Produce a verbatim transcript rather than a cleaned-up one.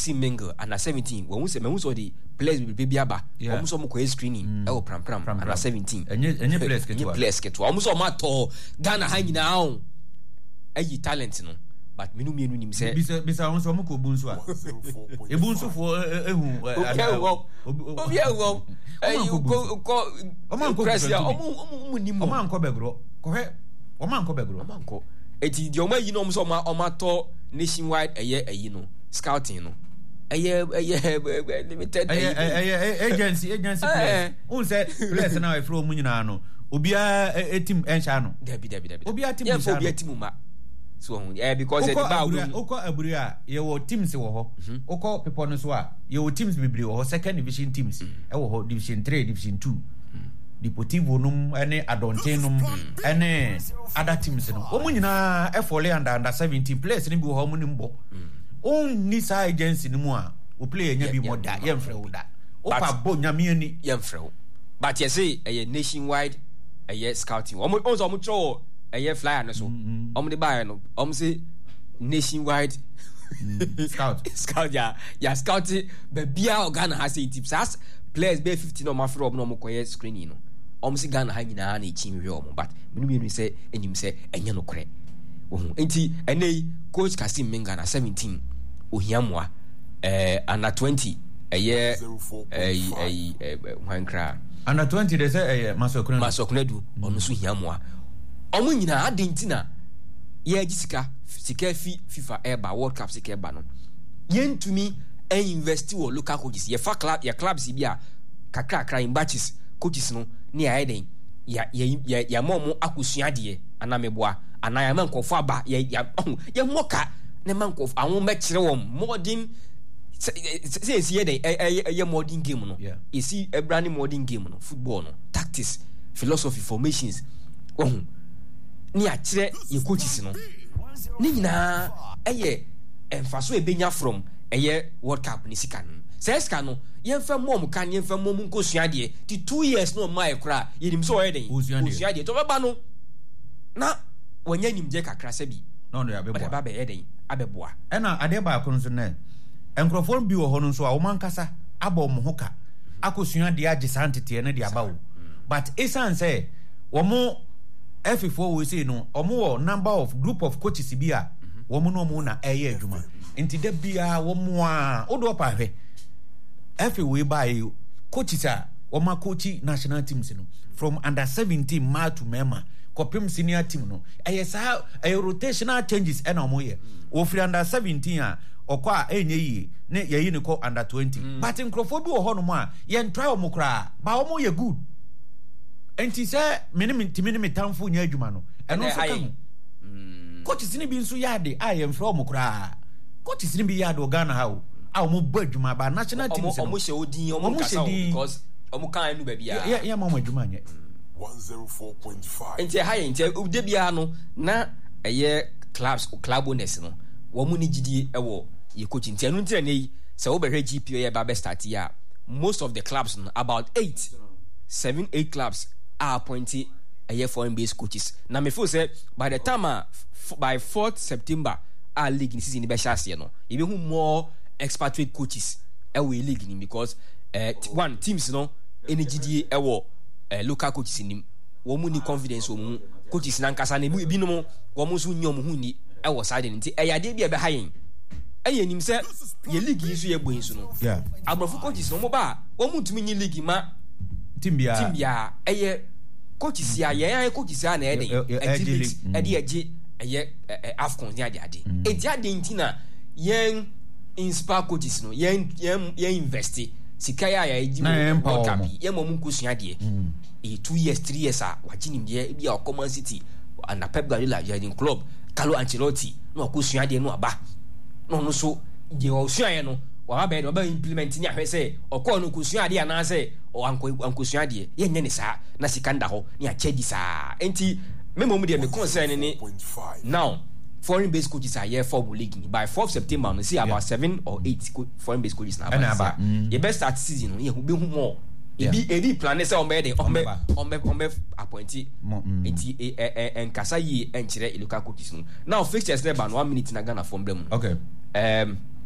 Kasim Mengo under seventeen when we say me so the players will be biaba almost some ko screening e wo pram pram under seventeen enye enye players ke to players ke to almost ma to Ghana ha nyina on ayi talent no but menu menu nim say bisa bisa won so mo ko bunsu a e bunsu fo ehu obi ewo ayi ko ko o man ko press ya o mu nim o man ko begro ko he o man ko begro o man ko eti di o ma yi no so ma o ma to nationwide eye ayi no scouting no eye eye limited eye agency agency players un say players na we from nyina no obia a team ensha no dabi dabi dabi obia team ensha obia team ma so eh because the ba oko aburi a ye wo teams wo ho oko people no so a ye wo teams bibiri wo ho second division teams e wo ho division three division two Deportivo num ene Adonte num ene other teams no o mu nyina e follow under under seventeen players ni bi wo mu ni mbo on ni sa agency ni mu a o player nya bi mo da ye mfre wo da o pa bo nyame ani ye mfre wo but you say a nationwide a scouting o mo o mo tro a flyer no so o mo de buy no o mo say nationwide scout scout ya ya scout be bia organ has a tips as players be fifteen no ma free no mo koye screening no o mo say Ghana ha nyina na echi hwe o mo but menu menu say enyim say enye no kore ohun enti enei coach Kasim Menga na seventeen ohiamoa eh under twenty eye eh eh wankra under twenty they say eh Masokuna Masokuna onu so hiamoa omo nyina adentina ye gisika sika fi FIFA eba World Cup sika eba no yentumi e invest wo local coaches ye fa club ye clubs bi a kakra kakra in batches coaches no ne ya eden ya ya ya momo akosua de anameboa anaya mankofo aba ya ya moka ne mankof awon mekire won modern say say eden ye modern game no you see a brand modern game no football no tactics philosophy formations ohun ni a kire ye coaches no ni nyina eye emfaso ebenya from eye World Cup ni sika no say sika no ye mfa mom kan ye mfa mom nkosua de ti two years no mai kra ye nim so eden osua de to baba no na wanya nim je kakra sabi no no ya beboa baba be eden abeboa e na ade ba akon so na enkrofon bi wo ho no so a wo mankasa aba mo hoka akosua de age santete ne de aba wo but esan say wo mo F four we say no omo number of group of coaches bi a wo mo no mo na eye adwuma enti da bia wo mo a odo pa hwe F we by coaches a wo ma coach national teams no from under seventeen ma to mema kopim senior team no eye sa eye rotational changes e na omo ye wo free under seventeen a okwa enye yi ne ye yi ne ko under twenty mm. but nkrofo bi wo ho no mo a ye ntwa omo kra ba omo ye good enti say minimum minimum tamfo nya adwuma no eno so kan mm coaches ni bi nso yade a ye mfra omo kra coaches ni bi yade o Ghana ha o a omo ba adwuma ba national team se omo she odin omo kasa because omo kan anu ba bia ya ya mama adwuma nya one oh four point five enti ha ye enti de bia no na eye clubs club owners no wo mu ni gidi e wo ye coach enti anu ntira nei se wo be hwe G P O ye ba be start ya most of the clubs no about eight seven eight clubs are appointed a year foreign based coaches. Now me feel say by the time uh, f- by fourth September our league in season be chance no. You be more expatriate coaches e we league ni because uh, t- one teams no N G D A e wo uh, local coaches ni wo mu ni confidence wo mu coaches na nkasa na bi no mo wo mu so nyom hu ni e wo side nti e yade bi e be hayen e ye nim say ye league yi so ye boyin so no yeah abrofo coaches no mo ba wo mu tumi nyi league ma timbia timbia eye coaches ya ye coaches ya na eden ejilix ede eje eye Afcon ya de ade eje ade ntina yen inspire coaches no yen yen invest sika ya ya eji World Cup yen mo mun kusua de e two years three years a wajinim de bia Common City and Pep Guardiola Jurgen Klopp Carlo Ancelotti no kusua de no aba no no so je o sua ye no wa ba de ba implement ni ahwe say okọ no kusua de ana say o anko ankusua de ye nye ne sa na sikanda ho ni a chedi sa enti memo mu de me concern ni now foreign based coaches are here for league by fourth September no see yeah. about seven or eight co- foreign based coaches na about mm. ye best start season no ye hu be hu more e bi e bi plan say on be de on be on be on be appointed enti e e enkasa yi enkire local coaches no now fixtures never no one minute na Ghana from them okay um